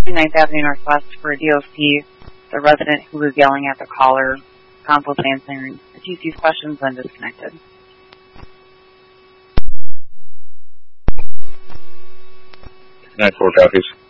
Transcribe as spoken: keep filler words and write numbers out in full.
ninth Avenue Northwest for a D O C. The resident who was yelling at the caller, Comp was answering the T C's questions and disconnected. nine four copies.